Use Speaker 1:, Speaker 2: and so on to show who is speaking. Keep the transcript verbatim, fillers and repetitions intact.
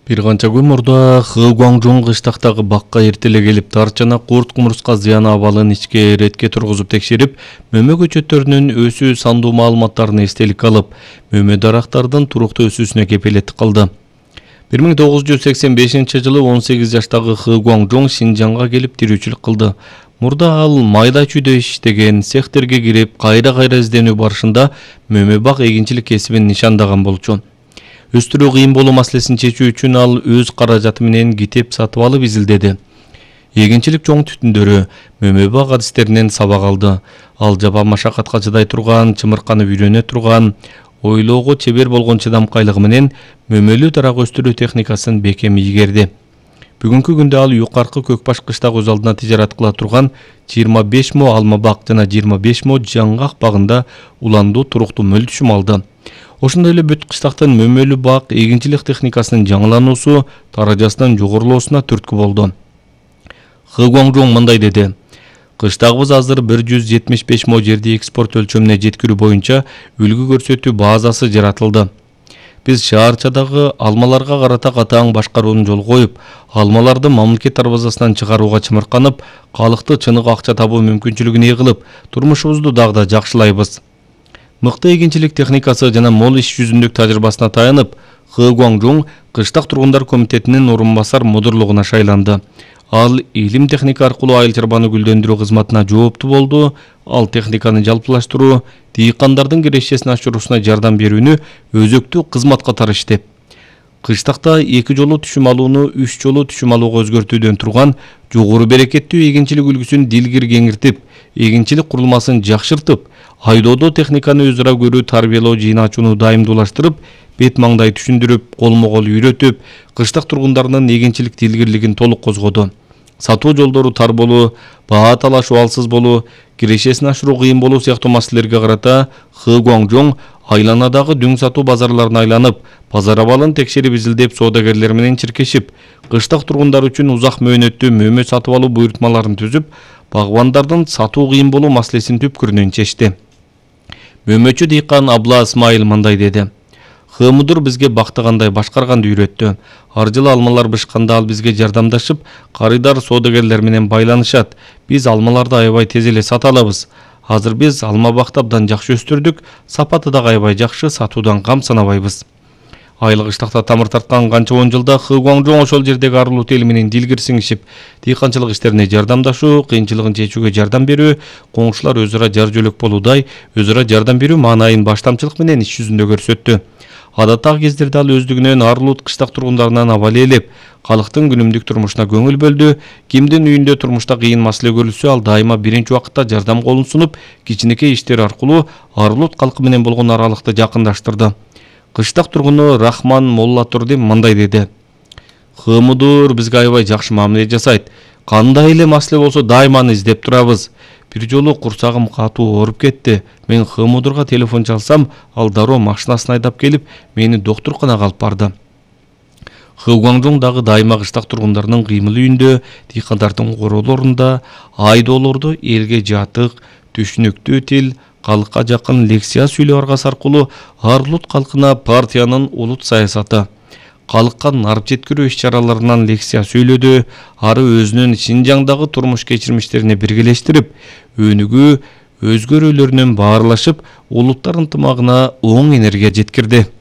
Speaker 1: Бир канча күн мурда Хы Гуаңжоң кыштактагы бакка эртеле келип, тарт жана курт кумурска зыян абалын ичке ретке тургузуп текшерип, мөмө көчөттөрүнүн өсүү сандуу маалыматтарын эстеликке алып, мөмө дарактардын туруктуу өсүүсүнө кепилеттик кылды. бир миң тогуз жүз сексен бешинчи жылы он сегиз жаштагы Хы Гуаңжоң Шинжаңга келип тирүүчүлүк кылды. Мурда ал майда чүйдө иштеген, цехтерге кирип, кайра-кайра изденүү барышында мөмө бак эгинчилик кесибин нишандаган болчу. Өстүрүү кыйын болуу маселесин чечүү үчүн ал өз каражаты менен китеп сатып алып изилдеди. Эгинчилик чоң түтүндөрү, мөмө бак адистеринен сабак алды. Ал жаба машакатка чыдай турган, чымырканып үйрөнө турган, ойлоого чебер болгон чыдамкайлыгы менен мөмөлүү дарак өстүрүү техникасын бекем ийгерди. Бүгүнкү күндө ал юкаркы Көкбаш кыштак өз алдына тижарат кыла турган жыйырма беш мо алма бак жана жыйырма беш мо жаңгак багында уландуу туруктуу мөлтүшүм алды. Ошондой эле бүт кыштактын мөмөлүү бак эгинчилик техникасынын жаңылануусу даражасынын жогорулоосуна түрткү болду. Хы Гуаңжоң мындай деди: "Кыштагыбыз азыр бир жүз жетимиш беш мо жерди экспорт өлчөмүнө жеткирүү боюнча үлгү көрсөтүү базасы жаратылды. Биз шаарчадагы алмаларга карата катаң башкарууну жолго коюп, алмаларды мамлекет дарбазасынан чыгарууга чымырканып, калыкты чыныгы акча табуу мүмкүнчүлүгүн ээ кылып, турмушубузду дагы да жакшылайбыз." Мыкты эгинчилик техникасы жана мол иш жүзүндүк тажрыйбасына таянып, Хы Гуаңжоң кыштак тургундар комитетинин орун басар мудурлугуна шайланды. Ал илим техника аркылуу айыл чарбаны гүлдөндүрүү кызматына жооптуу болду. Ал техниканы жалпылаштыруу, дыйкандардын кирешесин ашыруусуна жардам берүүнү өзөктүү кызмат катары иштеп, кыштакта эки жолу түшүм алууну үч жолу түшүм алууга өзгөртүүдөн турган жогору берекеттүү эгинчилик үлгүсүн дилгир кеңиртип, эгинчилик курулмасын жакшыртып, айдоодо техниканы өз ара көрүү, тарбиялоо, жыйын ачууну дайымдуулаштырып, бет маңдай түшүндүрүп, колмо-кол үйрөтүп, кыштак тургундарынын эгинчилик дилгирлигин толук козгоду. Сатуу жолдору тар болуу, баа талаш убалсыз болуу, кирешесин ашыруу кыйын болуу сыяктуу маселелерге карата Хы Гуаңжоң айланадагы дүң сатуу базарларын айланып, базар абалын текшерип изилдеп, соодагерлер менен чиркешип, кыштак тургундар үчүн узак мөөнөттүү мөмө сатып алуу буйрутмаларын түзүп, багбандардын сатуу кыйын болуу маселесин түпкүрүнөн чечти. Мөмөчү дыйкан Абла Исмайыл мындай деди: "Хы мудур бизге бакты кандай башкарганды үйрөттү. Ар жылы алмалар бышканда ал бизге жардамдашып, карыйдар соодагерлер менен байланышат. Биз алмаларды аябай тез эле сата алабыз. Азыр биз алма бакты абдан жакшы өстүрдүк, сапаты да аябай жакшы, сатуудан кам санабайбыз." Айыл кыштакта тамыр тарткан канча он жылда Хы Гуаңжоң ошол жердеги арылуу эл менен дилгир сиңишип, дыйканчылык иштерине жардамдашуу, кыйынчылыгын чечүүгө жардам берүү, коңшулар өз ара жар жөлөк болуудай, өз ара жардам берүү маанайын баштамчылык менен иш жүзүндө көрсөттү. Адаттагы кездерде ал өздүгүнөн арылут кыштак тургундарынан абал ээлеп, калктын күнүмдүк турмушуна көңүл бөлдү. Кимдин үйүндө турмушта кыйын маселе көрүлсө, ал дайыма биринчи убакытта жардам колун сунуп, кичинекей иштер аркылуу арылут калкы менен болгон аралыкты жакындаштырды. Кыштак тургуну Рахман Моллатурди мындай деди: "Хы мудур бизге аябай жакшы мамиле жасайт. Кандай эле маселе болсо дайыма аны издеп турабыз. Бир жолу курсагым катуу ооруп кетти. Мен Хы мудурга телефон чалсам, ал дароо машинасын айдап келип, мени доктурканага алып барды." Хы Гуаңжоң дагы дайыма кыштак тургундарынын кыймыл үйүндө, дыйкандардын короолорунда, айдоолордо элге жатык, түшүнүктүү тил, калкка жакын лекция сүйлөп аргасы аркылуу арылут калкына партиянын улут саясаты, калкка нарып жеткирүү иш-чараларынан лекция сүйлөдү. Ары өзүнүн Шинжаңдагы турмуш кечирмиштерине биргелештирип, өнүгүү, өзгөрүүлөрүнөн баарлашып, улуттар ынтымагына оң энергия жеткирди.